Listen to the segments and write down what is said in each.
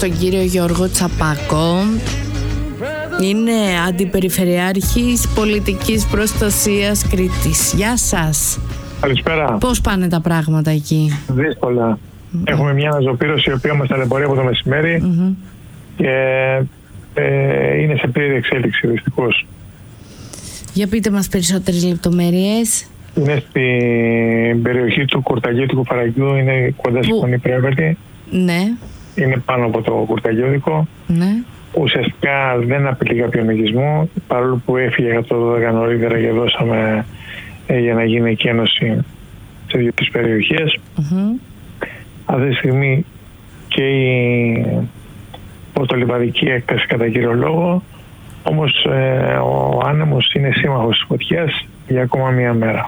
στον κύριο Γιώργο Τσαπάκο. Είναι αντιπεριφερειάρχης πολιτικής προστασίας Κρήτης. Γεια σας. Καλησπέρα. Πώς πάνε τα πράγματα εκεί? Δύσκολα. Έχουμε μια αναζωπήρωση η οποία μας ταλαιπωρεί από το μεσημέρι και είναι σε πλήρη εξέλιξη δυστυχώς. Για πείτε μας περισσότερες λεπτομέρειες. Είναι στην περιοχή του Κουρταγιώτικου Φαραγγιού, είναι κοντά στη Φωνή Πρέβερτη. Ναι. Είναι πάνω από το Κουρταγιώτικο. Ναι. Ουσιαστικά δεν απειλεί κάποιο μεγισμό, παρόλο που έφυγε από το 12 νωρίτερα και δώσαμε για να γίνει εκένωση σε δύο τις περιοχές. Αυτή τη στιγμή και η πορτολιβαδική έκταση κατά κύριο λόγο, όμως ο άνεμος είναι σύμμαχος της φωτιάς για ακόμα μία μέρα.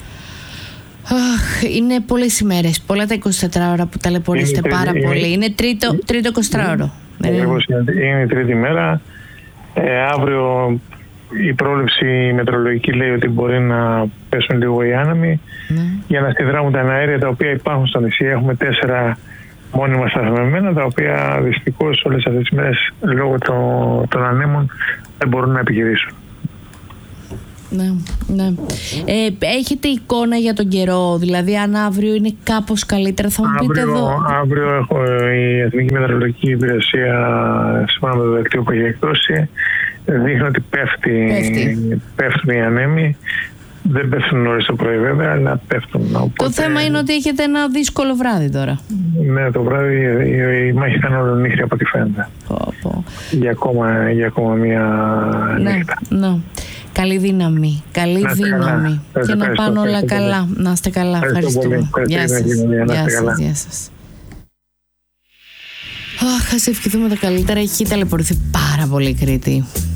Είναι πολλές ημέρες, πολλά τα 24 ώρα που ταλαιπωρήσετε πάρα πολύ. Είναι τρίτο 24ωρο. Είναι η τρίτη μέρα. Αύριο η πρόληψη μετεωρολογική λέει ότι μπορεί να πέσουν λίγο οι άνεμοι για να στιδράμουν τα αέρια τα οποία υπάρχουν στο νησί. Έχουμε 4 μόνιμα σταθμευμένα, τα οποία δυστυχώς όλες αυτές τις μέρες λόγω των ανέμων δεν μπορούν να επιχειρήσουν. Ναι. Έχετε εικόνα για τον καιρό? Δηλαδή αν αύριο είναι κάπως καλύτερα, θα μου πείτε εδώ? Αύριο έχω η Εθνική Μετεωρολογική Υπηρεσία, σύμφωνα με το δελτίο που έχει εκδώσει, δείχνει ότι πέφτουν οι ανέμοι. Δεν πέφτουν νωρίς το πρωί βέβαια, αλλά πέφτουν. Οπότε... Το θέμα είναι ότι έχετε ένα δύσκολο βράδυ τώρα. Ναι, το βράδυ η μάχη ήταν ολονύχτια από ό,τι φαίνεται. Για ακόμα μία νύχτα. Ναι. Καλή δύναμη. Και να πάνε όλα καλά. Να είστε καλά. Ευχαριστούμε. Γεια σας. Ας ευχηθούμε τα καλύτερα. Έχει ταλαιπωρηθεί πάρα πολύ η Κρήτη.